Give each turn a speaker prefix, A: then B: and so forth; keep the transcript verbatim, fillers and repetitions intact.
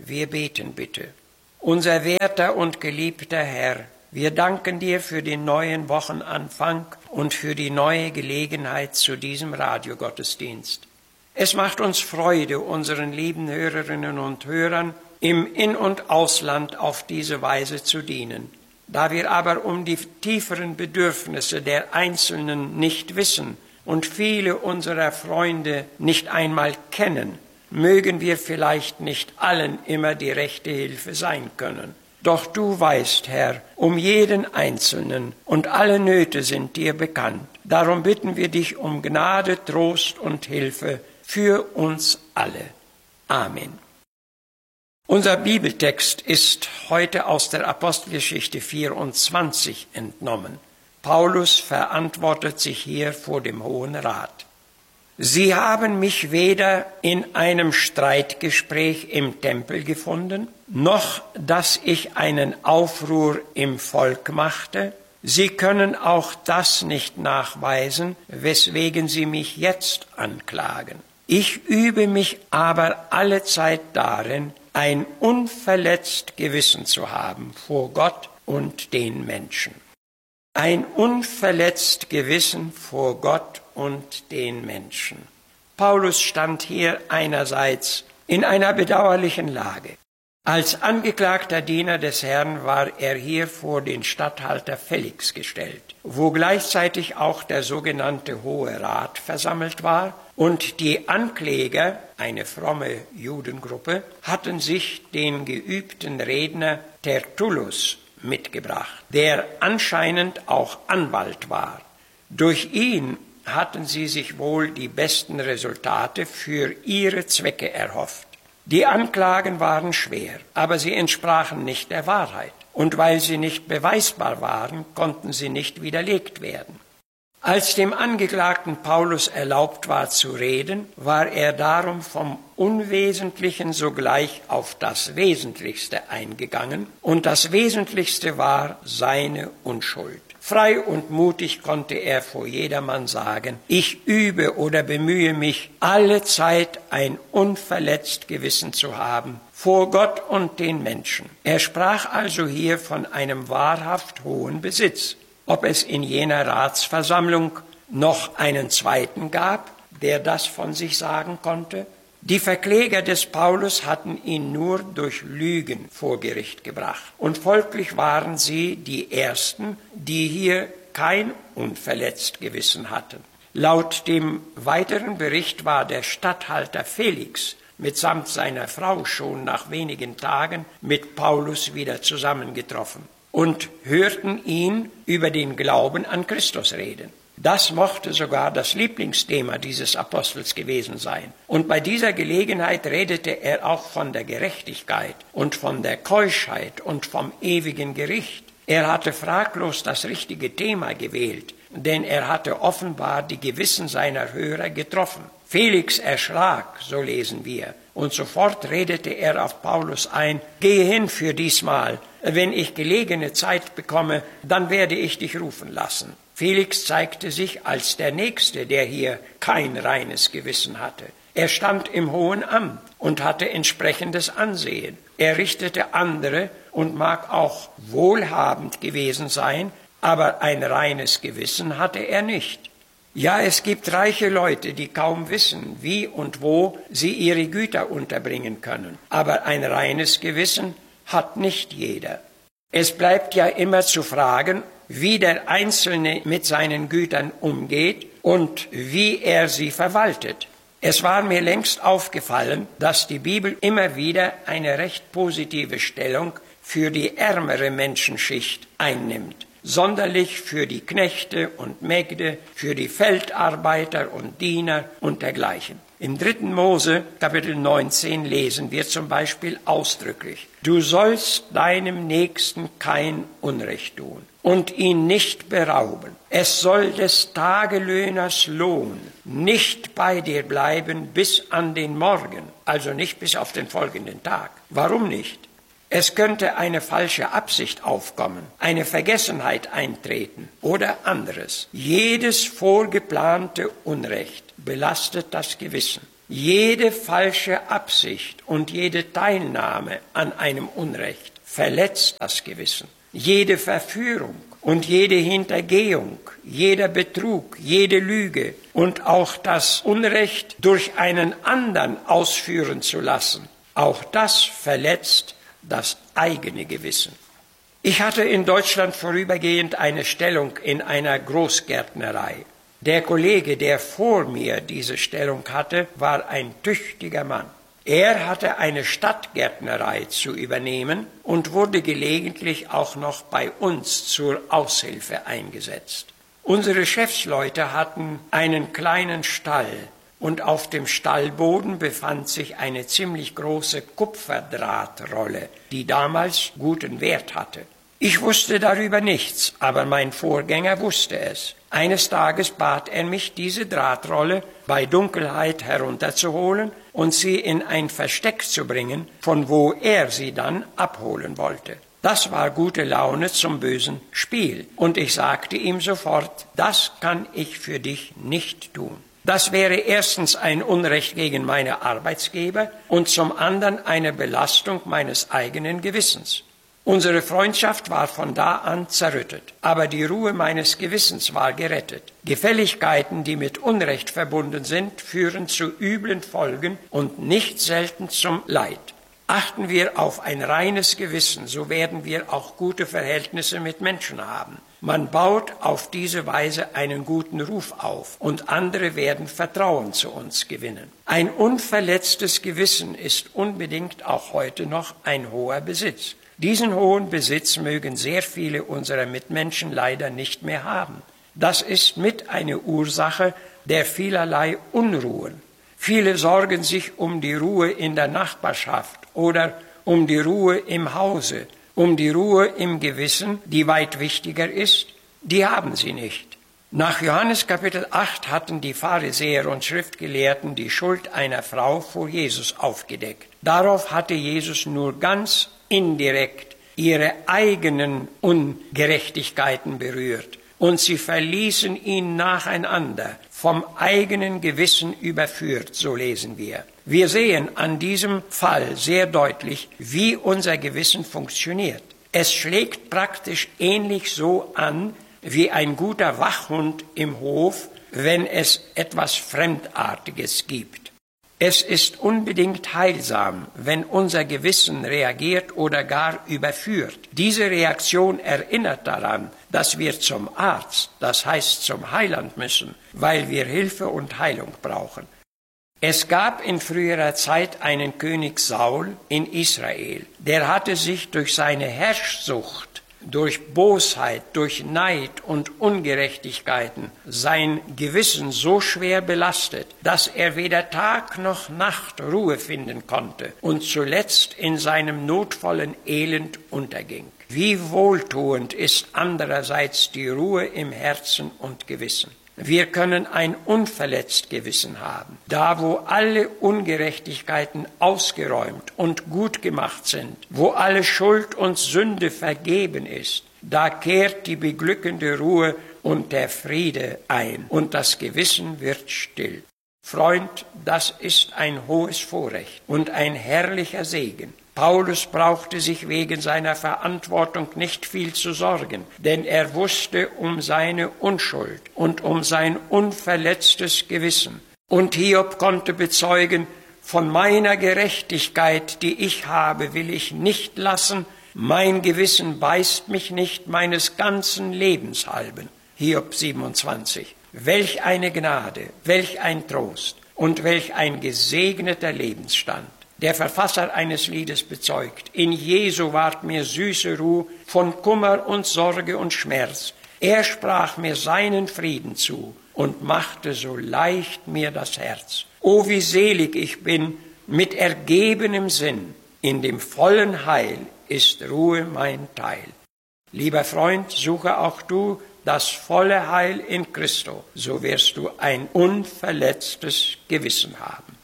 A: Wir beten bitte. Unser werter und geliebter Herr, wir danken dir für den neuen Wochenanfang und für die neue Gelegenheit zu diesem Radiogottesdienst. Es macht uns Freude, unseren lieben Hörerinnen und Hörern im In- und Ausland auf diese Weise zu dienen. Da wir aber um die tieferen Bedürfnisse der Einzelnen nicht wissen und viele unserer Freunde nicht einmal kennen, mögen wir vielleicht nicht allen immer die rechte Hilfe sein können. Doch du weißt, Herr, um jeden Einzelnen und alle Nöte sind dir bekannt. Darum bitten wir dich um Gnade, Trost und Hilfe für uns alle. Amen. Unser Bibeltext ist heute aus der Apostelgeschichte vierundzwanzig entnommen. Paulus verantwortet sich hier vor dem Hohen Rat. Sie haben mich weder in einem Streitgespräch im Tempel gefunden, noch dass ich einen Aufruhr im Volk machte. Sie können auch das nicht nachweisen, weswegen Sie mich jetzt anklagen. Ich übe mich aber allezeit darin, ein unverletzt Gewissen zu haben vor Gott und den Menschen. Ein unverletzt Gewissen vor Gott und den Menschen. Paulus stand hier einerseits in einer bedauerlichen Lage. Als angeklagter Diener des Herrn war er hier vor den Statthalter Felix gestellt, wo gleichzeitig auch der sogenannte Hohe Rat versammelt war, und die Ankläger, eine fromme Judengruppe, hatten sich den geübten Redner Tertullus mitgebracht, der anscheinend auch Anwalt war. Durch ihn hatten sie sich wohl die besten Resultate für ihre Zwecke erhofft. Die Anklagen waren schwer, aber sie entsprachen nicht der Wahrheit. Und weil sie nicht beweisbar waren, konnten sie nicht widerlegt werden. Als dem Angeklagten Paulus erlaubt war zu reden, war er darum vom Unwesentlichen sogleich auf das Wesentlichste eingegangen, und das Wesentlichste war seine Unschuld. Frei und mutig konnte er vor jedermann sagen: Ich übe oder bemühe mich, allezeit ein unverletzt Gewissen zu haben vor Gott und den Menschen. Er sprach also hier von einem wahrhaft hohen Besitz. Ob es in jener Ratsversammlung noch einen zweiten gab, der das von sich sagen konnte? Die Verkläger des Paulus hatten ihn nur durch Lügen vor Gericht gebracht. Und folglich waren sie die Ersten, die hier kein unverletzt Gewissen hatten. Laut dem weiteren Bericht war der Statthalter Felix mitsamt seiner Frau schon nach wenigen Tagen mit Paulus wieder zusammengetroffen und hörten ihn über den Glauben an Christus reden. Das mochte sogar das Lieblingsthema dieses Apostels gewesen sein. Und bei dieser Gelegenheit redete er auch von der Gerechtigkeit und von der Keuschheit und vom ewigen Gericht. Er hatte fraglos das richtige Thema gewählt, denn er hatte offenbar die Gewissen seiner Hörer getroffen. Felix erschrak, so lesen wir, und sofort redete er auf Paulus ein: Gehe hin für diesmal, wenn ich gelegene Zeit bekomme, dann werde ich dich rufen lassen. Felix zeigte sich als der Nächste, der hier kein reines Gewissen hatte. Er stand im hohen Amt und hatte entsprechendes Ansehen. Er richtete andere und mag auch wohlhabend gewesen sein, aber ein reines Gewissen hatte er nicht. Ja, es gibt reiche Leute, die kaum wissen, wie und wo sie ihre Güter unterbringen können. Aber ein reines Gewissen hat nicht jeder. Es bleibt ja immer zu fragen, wie der Einzelne mit seinen Gütern umgeht und wie er sie verwaltet. Es war mir längst aufgefallen, dass die Bibel immer wieder eine recht positive Stellung für die ärmere Menschenschicht einnimmt. Sonderlich für die Knechte und Mägde, für die Feldarbeiter und Diener und dergleichen. Im dritten Mose, Kapitel neunzehn, lesen wir zum Beispiel ausdrücklich: Du sollst deinem Nächsten kein Unrecht tun und ihn nicht berauben. Es soll des Tagelöhners Lohn nicht bei dir bleiben bis an den Morgen, also nicht bis auf den folgenden Tag. Warum nicht? Es könnte eine falsche Absicht aufkommen, eine Vergessenheit eintreten oder anderes. Jedes vorgeplante Unrecht belastet das Gewissen. Jede falsche Absicht und jede Teilnahme an einem Unrecht verletzt das Gewissen. Jede Verführung und jede Hintergehung, jeder Betrug, jede Lüge und auch das Unrecht durch einen anderen ausführen zu lassen, auch das verletzt das eigene Gewissen. Ich hatte in Deutschland vorübergehend eine Stellung in einer Großgärtnerei. Der Kollege, der vor mir diese Stellung hatte, war ein tüchtiger Mann. Er hatte eine Stadtgärtnerei zu übernehmen und wurde gelegentlich auch noch bei uns zur Aushilfe eingesetzt. Unsere Chefsleute hatten einen kleinen Stall und auf dem Stallboden befand sich eine ziemlich große Kupferdrahtrolle, die damals guten Wert hatte. Ich wusste darüber nichts, aber mein Vorgänger wusste es. Eines Tages bat er mich, diese Drahtrolle bei Dunkelheit herunterzuholen und sie in ein Versteck zu bringen, von wo er sie dann abholen wollte. Das war gute Laune zum bösen Spiel, und ich sagte ihm sofort, das kann ich für dich nicht tun. Das wäre erstens ein Unrecht gegen meine Arbeitsgeber und zum anderen eine Belastung meines eigenen Gewissens. Unsere Freundschaft war von da an zerrüttet, aber die Ruhe meines Gewissens war gerettet. Gefälligkeiten, die mit Unrecht verbunden sind, führen zu üblen Folgen und nicht selten zum Leid. Achten wir auf ein reines Gewissen, so werden wir auch gute Verhältnisse mit Menschen haben. Man baut auf diese Weise einen guten Ruf auf und andere werden Vertrauen zu uns gewinnen. Ein unverletztes Gewissen ist unbedingt auch heute noch ein hoher Besitz. Diesen hohen Besitz mögen sehr viele unserer Mitmenschen leider nicht mehr haben. Das ist mit eine Ursache der vielerlei Unruhen. Viele sorgen sich um die Ruhe in der Nachbarschaft oder um die Ruhe im Hause, um die Ruhe im Gewissen, die weit wichtiger ist. Die haben sie nicht. Nach Johannes Kapitel acht hatten die Pharisäer und Schriftgelehrten die Schuld einer Frau vor Jesus aufgedeckt. Darauf hatte Jesus nur ganz indirekt ihre eigenen Ungerechtigkeiten berührt, und sie verließen ihn nacheinander, vom eigenen Gewissen überführt, so lesen wir. Wir sehen an diesem Fall sehr deutlich, wie unser Gewissen funktioniert. Es schlägt praktisch ähnlich so an, wie ein guter Wachhund im Hof, wenn es etwas Fremdartiges gibt. Es ist unbedingt heilsam, wenn unser Gewissen reagiert oder gar überführt. Diese Reaktion erinnert daran, dass wir zum Arzt, das heißt zum Heiland müssen, weil wir Hilfe und Heilung brauchen. Es gab in früherer Zeit einen König Saul in Israel. Der hatte sich durch seine Herrschsucht, durch Bosheit, durch Neid und Ungerechtigkeiten sein Gewissen so schwer belastet, dass er weder Tag noch Nacht Ruhe finden konnte und zuletzt in seinem notvollen Elend unterging. Wie wohltuend ist andererseits die Ruhe im Herzen und Gewissen. Wir können ein unverletzt Gewissen haben. Da, wo alle Ungerechtigkeiten ausgeräumt und gut gemacht sind, wo alle Schuld und Sünde vergeben ist, da kehrt die beglückende Ruhe und der Friede ein und das Gewissen wird still. Freund, das ist ein hohes Vorrecht und ein herrlicher Segen. Paulus brauchte sich wegen seiner Verantwortung nicht viel zu sorgen, denn er wusste um seine Unschuld und um sein unverletztes Gewissen. Und Hiob konnte bezeugen, von meiner Gerechtigkeit, die ich habe, will ich nicht lassen, mein Gewissen beißt mich nicht meines ganzen Lebens halben. Hiob siebenundzwanzig. Welch eine Gnade, welch ein Trost und welch ein gesegneter Lebensstand. Der Verfasser eines Liedes bezeugt, in Jesu ward mir süße Ruhe von Kummer und Sorge und Schmerz. Er sprach mir seinen Frieden zu und machte so leicht mir das Herz. O, wie selig ich bin mit ergebenem Sinn, in dem vollen Heil ist Ruhe mein Teil. Lieber Freund, suche auch du das volle Heil in Christo, so wirst du ein unverletztes Gewissen haben.